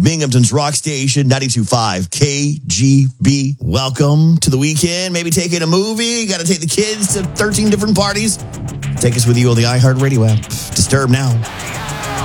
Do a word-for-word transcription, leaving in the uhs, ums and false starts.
Binghamton's Rock Station, ninety-two point five K G B. Welcome to the weekend. Maybe taking a movie. Got to take the kids to thirteen different parties. Take us with you on the iHeartRadio app. Disturb now.